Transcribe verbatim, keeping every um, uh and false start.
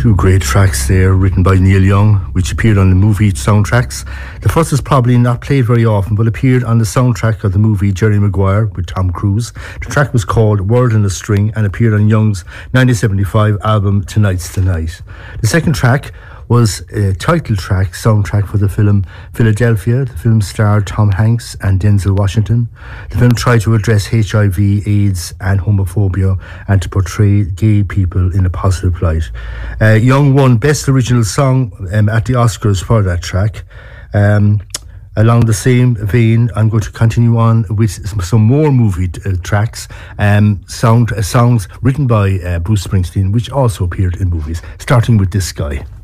Two great tracks there written by Neil Young, which appeared on the movie soundtracks. The first is probably not played very often, but appeared on the soundtrack of the movie Jerry Maguire with Tom Cruise. The track was called Word in a String and appeared on Young's nineteen seventy-five album Tonight's the Night. The second track was a title track, soundtrack for the film Philadelphia. The film starred Tom Hanks and Denzel Washington. The film tried to address H I V, AIDS and homophobia and to portray gay people in a positive light. Uh, Young won Best Original Song um, at the Oscars for that track. Um, along the same vein, I'm going to continue on with some more movie uh, tracks, um, sound uh, songs written by uh, Bruce Springsteen, which also appeared in movies, starting with this guy.